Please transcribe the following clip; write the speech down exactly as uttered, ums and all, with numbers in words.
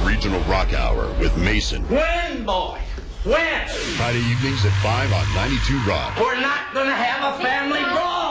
Regional Rock Hour with Mason. When, boy? When? Friday evenings at five on ninety-two Rock. We're not going to have a family brawl.